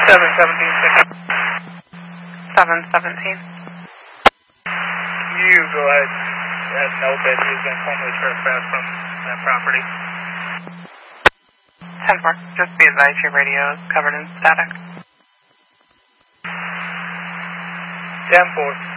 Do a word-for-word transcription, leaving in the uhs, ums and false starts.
seven seventeen, six. seven seventeen. You go ahead and note that he's been formally trespassed from that property. ten four, just be advised your radio is covered in static. ten four.